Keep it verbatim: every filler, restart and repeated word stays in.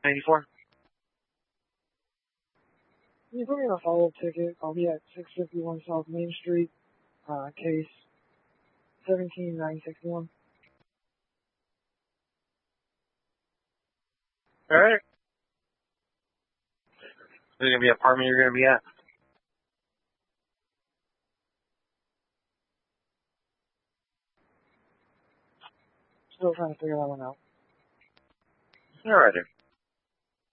ninety-four. Can you put me on a follow-up ticket? I'll be at six fifty-one South Main Street, uh, case seventeen nine sixty-one. Alright. Is it going to be an apartment you're going to be at? Still trying to figure that one out. Alright.